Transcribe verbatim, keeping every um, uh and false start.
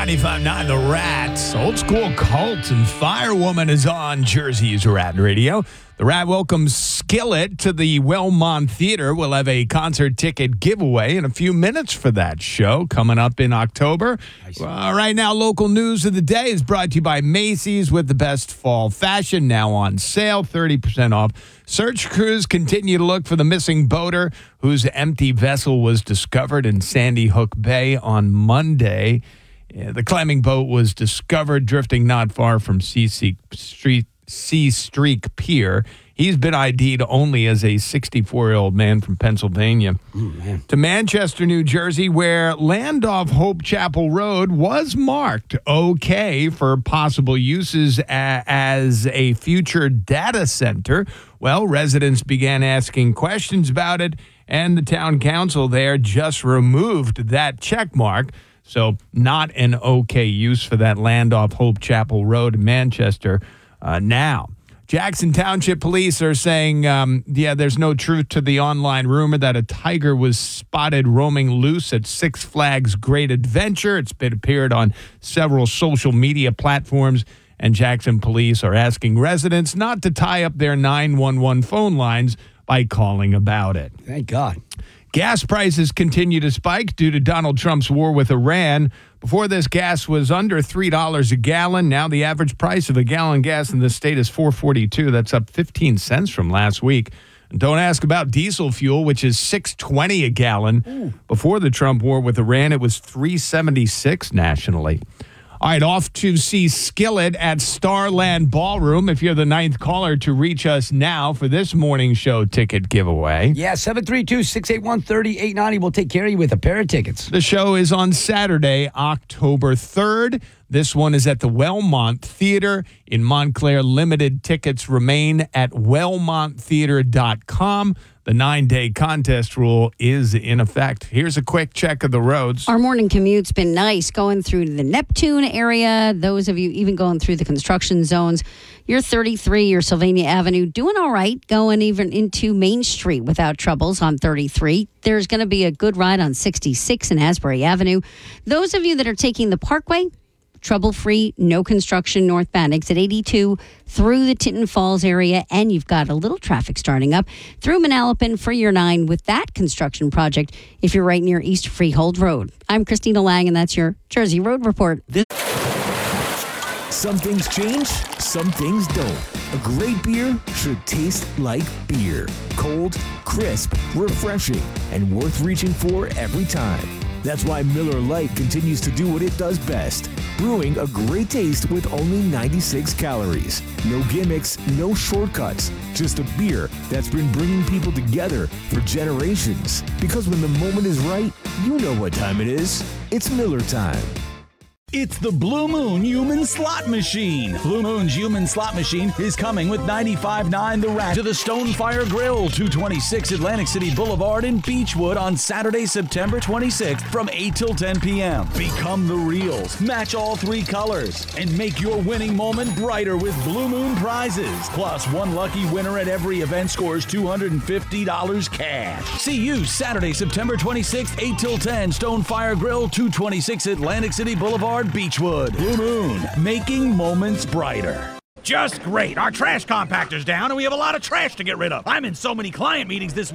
ninety-five point nine The Rats. Old School Cult and Firewoman is on Jersey's Rat Radio. The Rat welcomes Skillet to the Wellmont Theater. We'll have a concert ticket giveaway in a few minutes for that show coming up in October. Uh, right now, local news of the day is brought to you by Macy's with the best fall fashion now on sale, thirty percent off. Search crews continue to look for the missing boater whose empty vessel was discovered in Sandy Hook Bay on Monday. Yeah, the climbing boat was discovered drifting not far from Sea Street. Sea Streak Pier. He's been I D'd only as a sixty-four-year-old man from Pennsylvania. Ooh, man. To Manchester, New Jersey, where land off Hope Chapel Road was marked okay for possible uses a- as a future data center. Well, residents began asking questions about it, and the town council there just removed that check mark. So not an okay use for that land off Hope Chapel Road in Manchester. Uh, now, Jackson Township Police are saying, um, yeah, there's no truth to the online rumor that a tiger was spotted roaming loose at Six Flags Great Adventure. It's been appeared on several social media platforms, and Jackson Police are asking residents not to tie up their nine one one phone lines by calling about it. Thank God. Gas prices continue to spike due to Donald Trump's war with Iran. Before this, gas was under three dollars a gallon. Now the average price of a gallon of gas in this state is four dollars and forty-two cents. That's up fifteen cents from last week. And don't ask about diesel fuel, which is six dollars and twenty cents a gallon. Ooh. Before the Trump war with Iran, it was three dollars and seventy-six cents nationally. All right, off to see Skillet at Starland Ballroom. If you're the ninth caller to reach us now for this morning show ticket giveaway. Yeah, seven three two, six eight one, three eight nine zero. We'll take care of you with a pair of tickets. The show is on Saturday, October third. This one is at the Wellmont Theater in Montclair. Limited tickets remain at wellmont theater dot com. The nine-day contest rule is in effect. Here's a quick check of the roads. Our morning commute's been nice going through the Neptune area. Those of you even going through the construction zones. You're thirty-three, you're Sylvania Avenue, doing all right, going even into Main Street without troubles on thirty-three. There's going to be a good ride on sixty-six and Asbury Avenue. Those of you that are taking the Parkway, trouble-free, no construction northbound, exit eighty-two through the Tinton Falls area, and you've got a little traffic starting up through Manalapan for your nine with that construction project if you're right near East Freehold Road. I'm Christina Lang, and that's your Jersey Road Report. This- Some things change, some things don't. A great beer should taste like beer. Cold, crisp, refreshing, and worth reaching for every time. That's why Miller Lite continues to do what it does best, brewing a great taste with only ninety-six calories. No gimmicks, no shortcuts, just a beer that's been bringing people together for generations. Because when the moment is right, you know what time it is. It's Miller time. It's the Blue Moon Human Slot Machine. Blue Moon's Human Slot Machine is coming with ninety-five point nine The Rat to the Stonefire Grill, two twenty-six Atlantic City Boulevard in Beechwood on Saturday, September twenty-sixth from eight till ten p.m. Become the reals, match all three colors, and make your winning moment brighter with Blue Moon prizes. Plus, one lucky winner at every event scores two hundred fifty dollars cash. See you Saturday, September twenty-sixth, eight till ten, Stonefire Grill, two twenty-six Atlantic City Boulevard, Beechwood. Blue Moon, making moments brighter. Just great. Our trash compactor's down and we have a lot of trash to get rid of. I'm in so many client meetings this